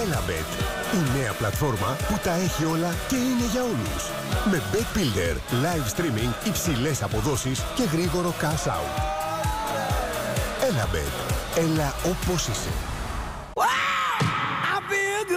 Elabet, η νέα πλατφόρμα που τα έχει όλα και είναι για όλους. Με Bet Builder, live streaming, υψηλές αποδόσεις και γρήγορο cash out. Elabet, έλα όπως είσαι.